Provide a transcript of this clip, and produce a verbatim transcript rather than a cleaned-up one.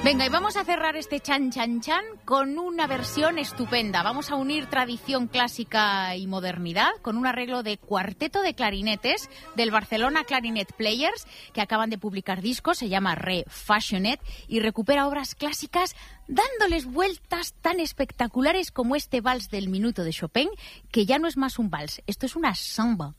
Venga, y vamos a cerrar este chan chan chan con una versión estupenda. Vamos a unir tradición clásica y modernidad con un arreglo de cuarteto de clarinetes del Barcelona Clarinet Players, que acaban de publicar discos, se llama Refashioned, y recupera obras clásicas dándoles vueltas tan espectaculares como este vals del minuto de Chopin, que ya no es más un vals, esto es una samba.